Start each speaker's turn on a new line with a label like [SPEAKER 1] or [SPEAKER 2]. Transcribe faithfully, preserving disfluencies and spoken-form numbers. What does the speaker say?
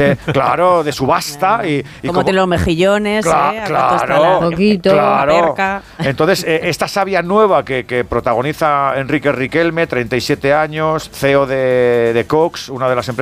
[SPEAKER 1] de, claro, de subasta. y, y
[SPEAKER 2] como, como de los mejillones,
[SPEAKER 1] Cla-
[SPEAKER 2] ¿eh?
[SPEAKER 1] claro,
[SPEAKER 3] poquito,
[SPEAKER 1] claro.
[SPEAKER 2] perca.
[SPEAKER 1] Entonces, eh, esta savia nueva que, que protagoniza Enrique Riquelme, treinta y siete años, C E O de, de Cox, una de las empresas